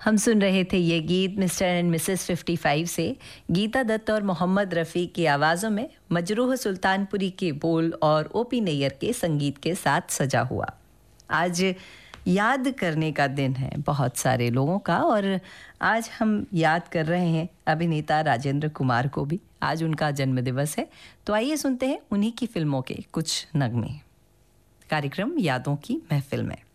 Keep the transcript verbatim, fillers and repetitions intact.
हम सुन रहे थे ये गीत mister and Mrs fifty five से गीता दत्त और मोहम्मद रफ़ी की आवाज़ों में मजरूह सुल्तानपुरी के बोल और ओपी नैयर के संगीत के साथ सजा हुआ। आज याद करने का दिन है बहुत सारे लोगों का, और आज हम याद कर रहे हैं अभिनेता राजेंद्र कुमार को भी। आज उनका जन्मदिवस है, तो आइए सुनते हैं उन्हीं की फिल्मों के कुछ नगमे। कार्यक्रम यादों की महफिल में।